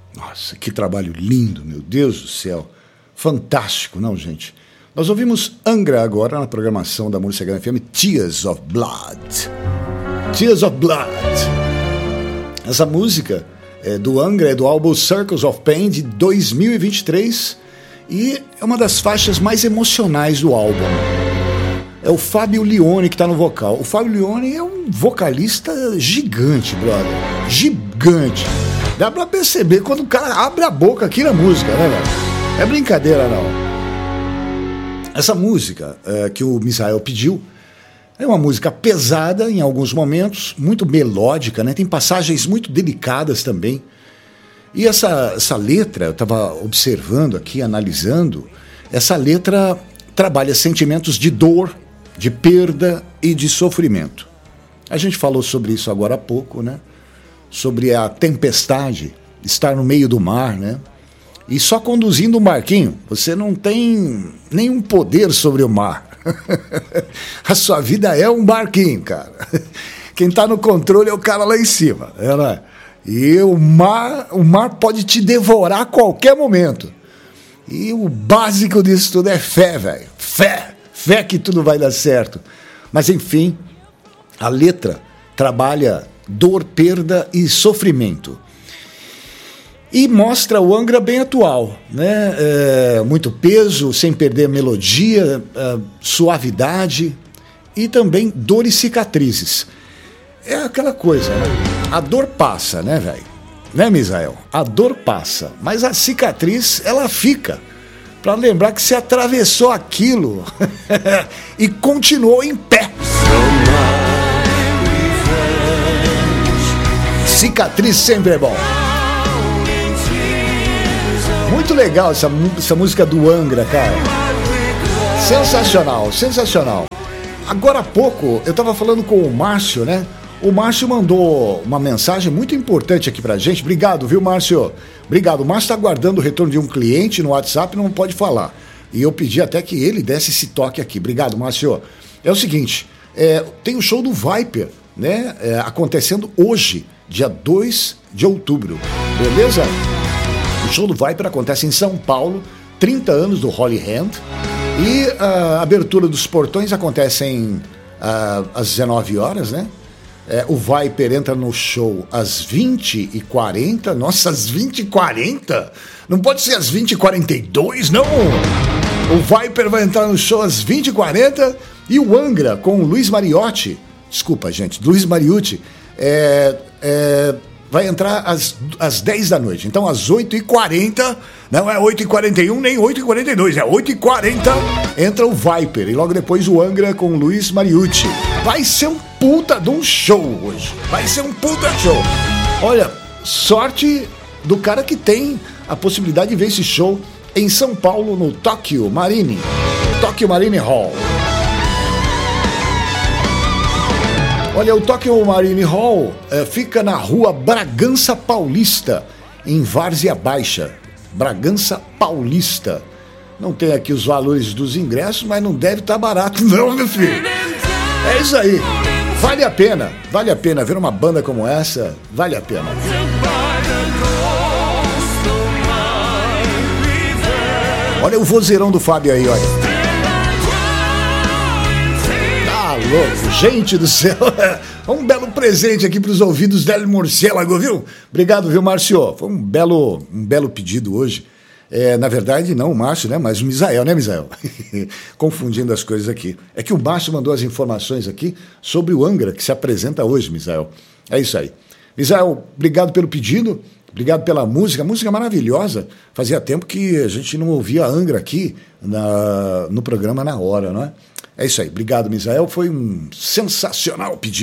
Nossa, que trabalho lindo, meu Deus do céu. Fantástico, não, gente? Nós ouvimos Angra agora na programação da Música FM, Tears of Blood. Tears of Blood. Essa música do Angra é do álbum Circles of Pain de 2023 e é uma das faixas mais emocionais do álbum. É o Fábio Lione que está no vocal. O Fábio Lione é um vocalista gigante, brother. Gigante. Dá pra perceber quando o cara abre a boca aqui na música, né, velho? É brincadeira, não. Essa música que o Misael pediu é uma música pesada em alguns momentos, muito melódica, né? Tem passagens muito delicadas também. E essa letra, eu estava observando aqui, analisando, essa letra trabalha sentimentos de dor, de perda e de sofrimento. A gente falou sobre isso agora há pouco, né? Sobre a tempestade, estar no meio do mar, né? E só conduzindo um barquinho, você não tem nenhum poder sobre o mar. A sua vida é um barquinho, cara. Quem está no controle é o cara lá em cima. Né? E o mar pode te devorar a qualquer momento. E o básico disso tudo é fé, velho. Fé que tudo vai dar certo. Mas, enfim, a letra trabalha dor, perda e sofrimento. E mostra o Angra bem atual, né? Muito peso, sem perder a melodia, suavidade e também dor e cicatrizes. É aquela coisa, né? A dor passa, né, velho? Né, Misael? A dor passa, mas a cicatriz, ela fica. Para lembrar que você atravessou aquilo e continuou em pé. Cicatriz sempre é bom. Muito legal essa música do Angra, cara. Sensacional, sensacional. Agora há pouco eu estava falando com o Márcio, né? O Márcio mandou uma mensagem muito importante aqui pra gente. Obrigado, viu, Márcio? Obrigado. O Márcio está aguardando o retorno de um cliente no WhatsApp e não pode falar. E eu pedi até que ele desse esse toque aqui. Obrigado, Márcio. É o seguinte, tem o show do Viper, né? Acontecendo hoje, dia 2 de outubro. Beleza? O show do Viper acontece em São Paulo, 30 anos do Holy Hand. E a abertura dos portões acontece às 19 horas, né? O Viper entra no show às 20h40. Nossa, às 20h40? Não pode ser às 20h42, não! O Viper vai entrar no show às 20h40 e o Angra com o Luiz Mariotti. Desculpa, gente, Luiz Mariucci. Vai entrar às 10 da noite. Então, às 8h40, não é 8h41 nem 8h42, é 8h40, entra o Viper. E logo depois o Angra com o Luiz Mariucci. Vai ser um puta de um show hoje. Vai ser um puta show. Olha, sorte do cara que tem a possibilidade de ver esse show em São Paulo, no Tokyo Marine Hall. Olha, o Tokyo Marine Hall fica na rua Bragança Paulista, em Várzea Baixa. Bragança Paulista. Não tem aqui os valores dos ingressos, mas não deve estar barato não, meu filho. É isso aí. Vale a pena ver uma banda como essa, vale a pena. Olha o vozeirão do Fábio aí, olha. Louco, gente do céu. Um belo presente aqui para os ouvidos dele Morcélago, viu? Obrigado, viu, Márcio? Foi um belo pedido hoje. Na verdade, não o Márcio, né? Mas o Misael, né, Misael? Confundindo as coisas aqui. É que o Márcio mandou as informações aqui sobre o Angra, que se apresenta hoje, Misael. É isso aí. Misael, obrigado pelo pedido, obrigado pela música maravilhosa. Fazia tempo que a gente não ouvia Angra aqui no programa na hora, não é? É isso aí. Obrigado, Misael. Foi um sensacional pedido.